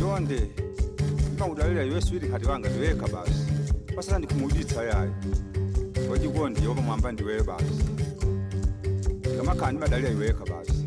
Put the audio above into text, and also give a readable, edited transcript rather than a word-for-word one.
yonde ikangudalira iwe swiri kati wanga ndiweka basi pasana ndikumuditsa yayo wajikondi yoba mwamba ndiwe basi kama kandi madalira iweka basi